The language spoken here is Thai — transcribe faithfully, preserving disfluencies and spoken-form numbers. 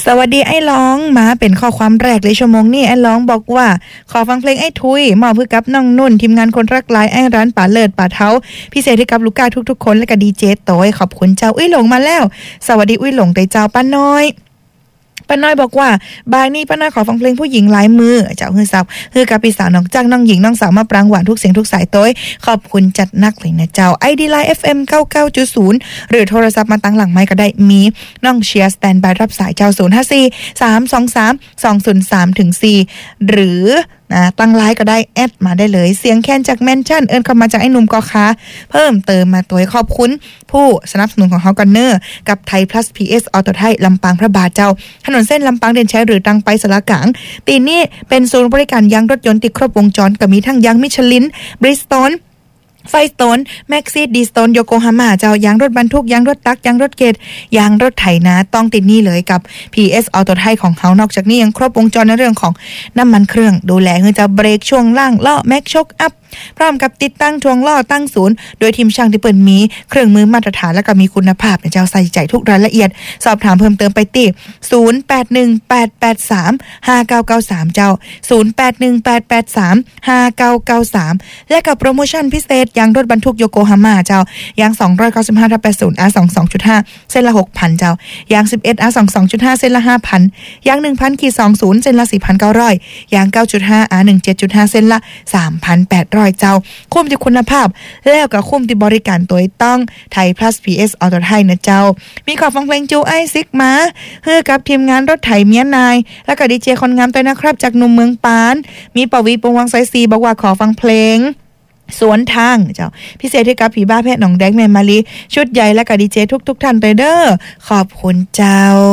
สวัสดีไอ้ร้องมาเป็นข้อความแรกเลยชั่วโมงนี้ไอ้ร้องบอกว่าขอฟังเพลงไอ้ทุยมอบเพื่อกับน้องนุ่นทีมงานคนรักหลายไอ้ร้านป่าเลิศป่าเท้าพิเศษให้กับลูกค้าทุกๆคนและก็ดีเจโต้ยขอบคุณเจ้าอุ้ยหลงมาแล้วสวัสดีอุ้ยหลงเตยเจ้าป้าน้อยป้าน้อยบอกว่าบายนี้ป้าน้อยขอฟังเพลงผู้หญิงหลายมือเจ้าฮือซับฮือกับพี่สาวน้องจังน้องหญิงน้องสาวมาปรางหวานทุกเสียงทุกสายโต้ยขอบคุณจัดนักเลยนะเจ้า ไอ ดี Line เอฟ เอ็ม เก้าเก้าจุดศูนย์ หรือโทรศัพท์มาตั้งหลังไมค์ก็ได้มีน้องเชียร์สแตนบายรับสายเจ้าศูนย์ห้าสี่ สามสองสาม สองศูนย์สาม ถึง สี่ หรือนะตั้งไลน์ก็ได้แอดมาได้เลยเสียงแค้นจากแมนชั่นเอิ้นเข้ามาจากไอ้หนุ่มกอค้าเพิ่มเติมมาตัวขอบคุณผู้สนับสนุนของเฮากันเนอร์กับไทย plus พี เอส ออโตไทยลำปางพระบาทเจ้าถนนเส้นลำปางเด่นชัยหรือตังไปสารกลางตีนี้เป็นศูนย์บริการยางรถยนต์ติดครบวงจรก็มีทั้งยางมิชลินบริสตอลไฟสโตนแม็กซี่ดีสโตนโยโกฮาม่าเจ้ายางรถบรรทุกยางรถตักยางรถเกตยางรถไถนาต้องติดนี่เลยกับ พี เอส Auto ไทยของเขานอกจากนี้ยังครบวงจรในเรื่องของน้ำมันเครื่องดูแลคือจะเบรกช่วงล่างล้อแม็กช็อคอัพพร้อมกับติดตั้งทวงล้อตั้งศูนย์โดยทีมช่างที่เปิดมีเครื่องมือมาตรฐานและก็มีคุณภาพเจ้าใส่ใจทุกรายละเอียดสอบถามเพิ่มเติมไปที่ศูนย์ แปด หนึ่ง แปด แปด สาม ห้า เก้า เก้า สามเจ้าศูนย์ แปด หนึ่ง แปด แปด สาม ห้า เก้า เก้า สามและกับโปรโมชั่นพิเศษยางรถบรรทุกโยโกฮาม่าเจ้ายางสองร้อยเก้าสิบห้าทับแปดสิบ อาร์ ยี่สิบสองจุดห้า เส้นละ หกพัน เจ้ายางสิบเอ็ด อาร์ ยี่สิบสองจุดห้า เส้นละ ห้าพัน ยาง หนึ่งพัน ยี่สิบ เส้นละ สี่พันเก้าร้อย ยาง เก้าจุดห้า อาร์ สิบเจ็ดจุดห้า เส้นละ สามพันแปดร้อย เจ้าคุ้มที่คุณภาพแล้วก็คุ้มที่บริการตัวต้องไทย plus พี เอส Auto ไทยนะเจ้ามีขอฟังเพลงจูไอซิกมาเฮือกับทีมงานรถไถเมียนายแล้วก็ดีเจคนงามตัวนะครับจากหนุ่มเมืองปานมีปวีปวงวังไซซีบอกว่าขอฟังเพลงสวนทางเจ้าพิเศษให้กับผีบ้าแพทย์หนองแดงแมนมาลีชุดใหญ่และก็ดีเจทุกๆท่านเลยเด้อขอบคุณเจ้า